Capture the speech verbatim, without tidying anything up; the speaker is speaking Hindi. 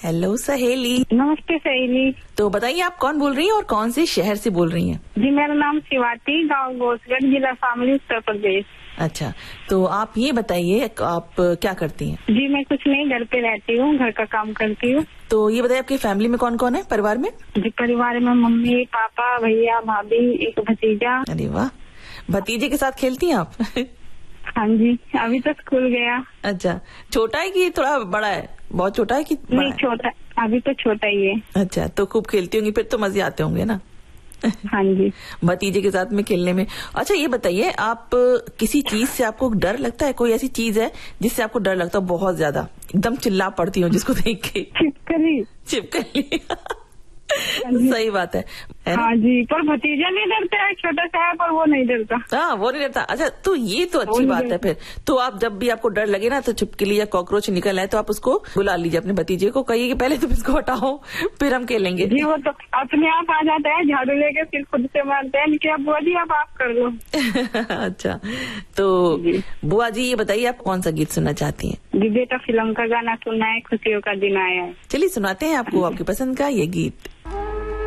हेलो सहेली। नमस्ते सहेली। तो बताइए आप कौन बोल रही हैं और कौन से शहर से बोल रही हैं? जी मेरा नाम शिवाती, गांव घोसगढ़, जिला शामली, उत्तर प्रदेश। अच्छा, तो आप ये बताइए आप क्या करती हैं? जी मैं कुछ नहीं, घर पे रहती हूँ, घर का काम करती हूँ। तो ये बताइए आपकी फैमिली में कौन कौन है, परिवार में? जी परिवार में मम्मी पापा भैया भाभी एक भतीजा। अरे वाह, भतीजे के साथ खेलती हैं आप? हाँ जी, अभी तो स्कूल गया। अच्छा, छोटा है कि थोड़ा बड़ा है? बहुत छोटा है कि बड़ा नहीं है? छोटा, अभी तो छोटा ही है। अच्छा, तो खूब खेलती होंगी फिर तो, मजे आते होंगे ना? हाँ जी, भतीजे के साथ में खेलने में। अच्छा ये बताइए आप किसी चीज से आपको डर लगता है? कोई ऐसी चीज है जिससे आपको डर लगता है बहुत ज्यादा, एकदम चिल्ला पड़ती हो जिसको देख के? छिपकली। छिपकली। सही बात है, है हाँ जी, पर भतीजा नहीं डरता है, छोटा सा है पर वो नहीं डरता। हाँ वो नहीं डरता। अच्छा तो ये तो अच्छी बात है फिर। तो आप जब भी आपको डर लगे ना तो छिपकली या कॉकरोच निकल आए तो आप उसको बुला लीजिए, अपने भतीजे को कहिए कि पहले तुम इसको हटाओ फिर हम खेलेंगे। जी वो तो अपने आप आ जाता है, झाड़ू लेके फिर खुद से मारते हैं कि अब बुआ जी आप आप कर लो। अच्छा तो बुआ जी ये बताइए आप कौन सा गीत सुनना चाहती हैं? जी बेटा फिल्म का गाना सुनना है, खुशियों का दिन आया है। चलिए सुनाते हैं आपको आपकी पसंद का ये गीत।